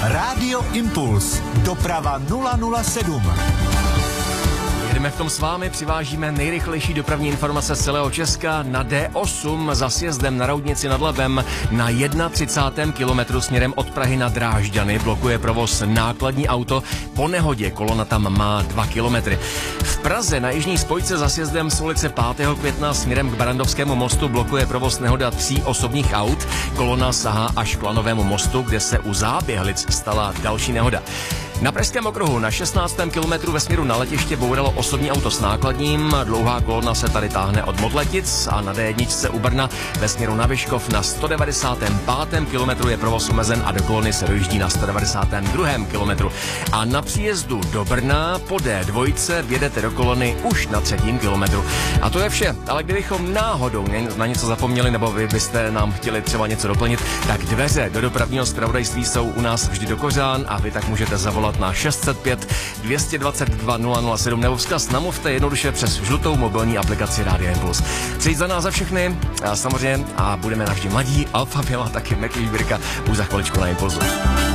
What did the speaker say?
Rádio Impuls. Doprava 007. Jedeme v tom s vámi, přivážíme nejrychlejší dopravní informace z celého Česka na D8 za sjezdem na Roudnici nad Labem na 31. kilometru směrem od Prahy na Drážďany. Blokuje provoz nákladní auto. Po nehodě kolona tam má 2 kilometry. V Praze na jižní spojce za sjezdem z ulice 5. května směrem k Barandovskému mostu blokuje provoz nehoda 3 osobních aut. Kolona sahá až k Lanovému mostu, kde se u Záběhlic stala další nehoda. Na Pražském okruhu na 16. kilometru ve směru na letiště bouralo osobní auto s nákladním. Dlouhá kolona se tady táhne od Modletic a na D1 u Brna ve směru na Vyškov na 195. kilometru je provoz omezen a do kolony se dojíždí na 192. kilometru. A na příjezdu do Brna po D2 vjedete do kolony už na 3. kilometru. A to je vše, ale kdybychom náhodou na něco zapomněli nebo vy byste nám chtěli třeba něco doplnit, tak dveře do dopravního zpravodajství jsou u nás vždy do kořán a vy tak můžete zavolat na 605 222 007 nebo vzkaz namluvte jednoduše přes žlutou mobilní aplikaci Rádia Impuls. Přejít za nás za všechny a samozřejmě a budeme navždy mladí, Alfa Běla, taky Meký Birka už za chviličku na Impulsu.